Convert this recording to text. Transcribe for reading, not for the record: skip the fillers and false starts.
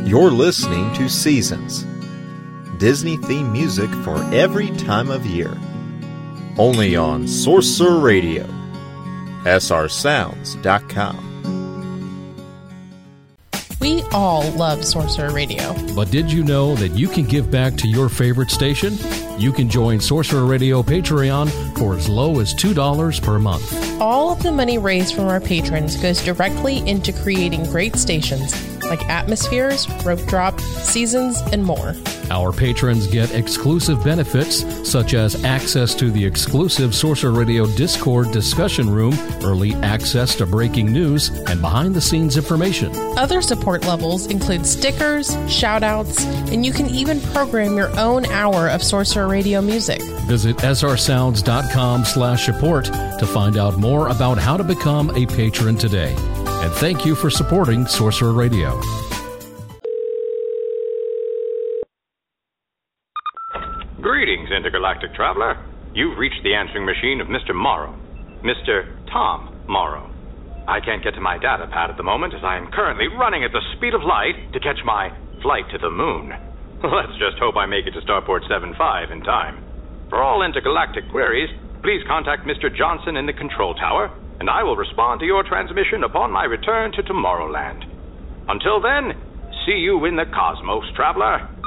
You're listening to Seasons, Disney-themed music for every time of year. Only on Sorcerer Radio, srsounds.com. We all love Sorcerer Radio. But did you know that you can give back to your favorite station? You can join Sorcerer Radio Patreon for as low as $2 per month. All of the money raised from our patrons goes directly into creating great stations like Atmospheres, Rope Drop, Seasons, and more. Our patrons get exclusive benefits such as access to the exclusive Sorcerer Radio Discord discussion room, early access to breaking news, and behind-the-scenes information. Other support levels include stickers, shout-outs, and you can even program your own hour of Sorcerer Radio music. Visit srsounds.com/support to find out more about how to become a patron today. And thank you for supporting Sorcerer Radio. Greetings, intergalactic traveler. You've reached the answering machine of Mr. Morrow. Mr. Tom Morrow. I can't get to my data pad at the moment as I am currently running at the speed of light to catch my flight to the moon. Let's just hope I make it to Starport 75 in time. For all intergalactic queries, please contact Mr. Johnson in the control tower, and I will respond to your transmission upon my return to Tomorrowland. Until then, see you in the cosmos, traveler.